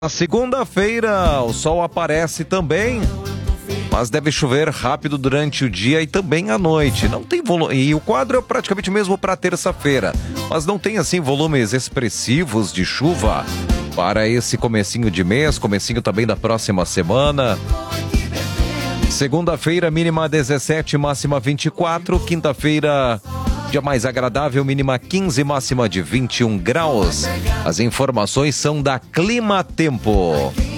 Na segunda-feira, o sol aparece também, mas deve chover rápido durante o dia e também à noite. Não tem volume, e o quadro é praticamente o mesmo para terça-feira, mas não tem assim volumes expressivos de chuva para esse comecinho de mês, comecinho também da próxima semana. Segunda-feira, mínima 17, máxima 24. Quinta-feira, dia mais agradável, mínima 15, máxima de 21 graus. As informações são da Clima Tempo.